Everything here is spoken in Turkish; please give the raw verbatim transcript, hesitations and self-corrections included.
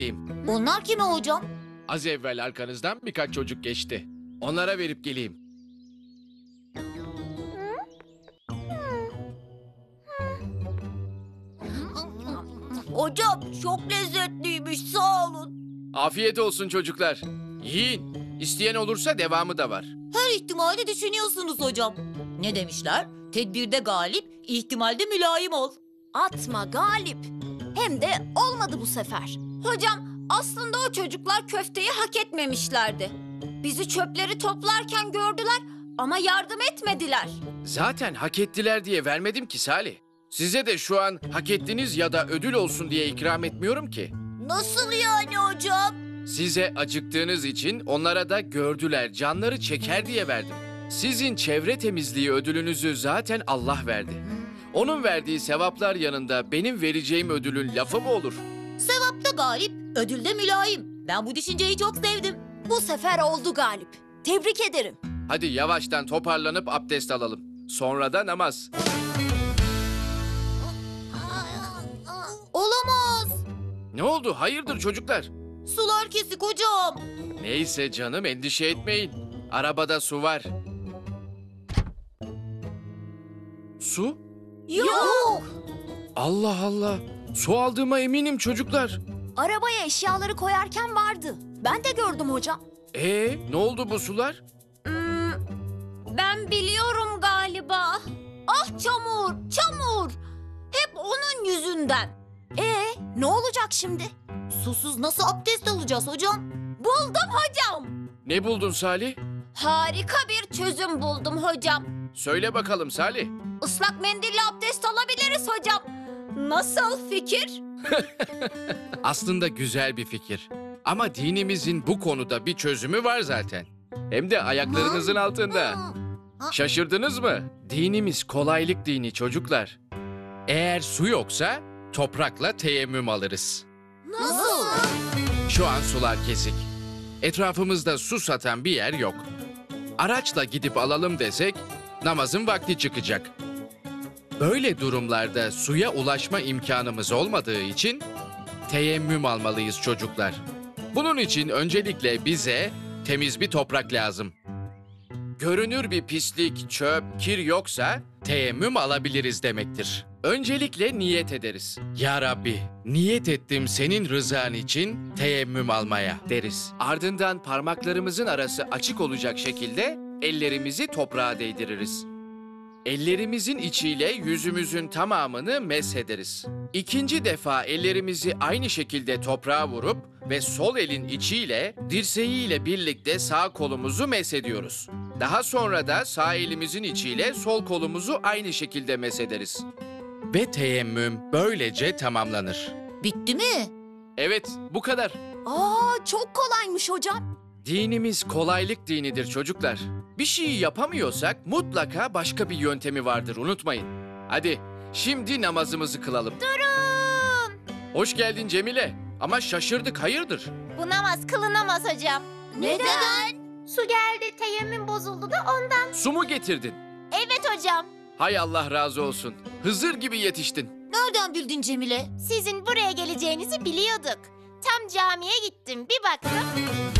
Onlar kime hocam? Az evvel arkanızdan birkaç çocuk geçti. Onlara verip geleyim. Hocam çok lezzetliymiş, sağ olun. Afiyet olsun çocuklar. Yiyin. İsteyen olursa devamı da var. Her ihtimali düşünüyorsunuz hocam. Ne demişler? Tedbirde galip, ihtimalde mülayim ol. Atma Galip. Hem de olmadı bu sefer. Hocam aslında o çocuklar köfteyi hak etmemişlerdi. Bizi çöpleri toplarken gördüler ama yardım etmediler. Zaten hak ettiler diye vermedim ki Salih. Size de şu an hak ettiniz ya da ödül olsun diye ikram etmiyorum ki. Nasıl yani hocam? Size acıktığınız için onlara da gördüler, canları çeker diye verdim. Sizin çevre temizliği ödülünüzü zaten Allah verdi. Onun verdiği sevaplar yanında benim vereceğim ödülün lafı mı olur? Sevapta galip, ödülde mülayim. Ben bu düşünceyi çok sevdim. Bu sefer oldu Galip. Tebrik ederim. Hadi yavaştan toparlanıp abdest alalım. Sonra da namaz. Olamaz. Ne oldu? Hayırdır çocuklar? Sular kesik hocam. Neyse canım, endişe etmeyin. Arabada su var. Su? Yok. Allah Allah. Su aldığıma eminim çocuklar. Arabaya eşyaları koyarken vardı. Ben de gördüm hocam. Ee, ne oldu bu sular? Hmm, ben biliyorum galiba. Ah çamur, çamur. Hep onun yüzünden. Ee, ne olacak şimdi? Susuz nasıl abdest alacağız hocam? Buldum hocam. Ne buldun Salih? Harika bir çözüm buldum hocam. Söyle bakalım Salih. Islak mendille abdest alabiliriz hocam. Nasıl fikir? Aslında güzel bir fikir. Ama dinimizin bu konuda bir çözümü var zaten. Hem de ayaklarınızın altında. Şaşırdınız mı? Dinimiz kolaylık dini çocuklar. Eğer su yoksa toprakla teyemmüm alırız. Nasıl? Şu an sular kesik. Etrafımızda su satan bir yer yok. Araçla gidip alalım desek namazın vakti çıkacak. Böyle durumlarda suya ulaşma imkanımız olmadığı için teyemmüm almalıyız çocuklar. Bunun için öncelikle bize temiz bir toprak lazım. Görünür bir pislik, çöp, kir yoksa teyemmüm alabiliriz demektir. Öncelikle niyet ederiz. Ya Rabbi, niyet ettim senin rızan için teyemmüm almaya deriz. Ardından parmaklarımızın arası açık olacak şekilde ellerimizi toprağa değdiririz. Ellerimizin içiyle yüzümüzün tamamını meshederiz. İkinci defa ellerimizi aynı şekilde toprağa vurup ve sol elin içiyle dirseğiyle birlikte sağ kolumuzu meshediyoruz. Daha sonra da sağ elimizin içiyle sol kolumuzu aynı şekilde meshederiz. Ve teyemmüm böylece tamamlanır. Bitti mi? Evet, bu kadar. Aa, çok kolaymış hocam. Dinimiz kolaylık dinidir çocuklar. Bir şeyi yapamıyorsak mutlaka başka bir yöntemi vardır, unutmayın. Hadi şimdi namazımızı kılalım. Durun. Hoş geldin Cemile. Ama şaşırdık, hayırdır? Bu namaz kılınamaz hocam. Neden? Su geldi, teyemmüm bozuldu da ondan. Su mu getirdin? Evet hocam. Hay Allah razı olsun. Hızır gibi yetiştin. Nereden bildin Cemile? Sizin buraya geleceğinizi biliyorduk. Tam camiye gittim, bir baktım.